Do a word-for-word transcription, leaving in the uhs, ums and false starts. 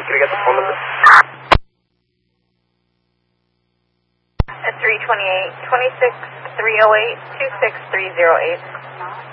Can I get the phone number? At three twenty-eight, twenty-six, three oh eight, two six three oh eight.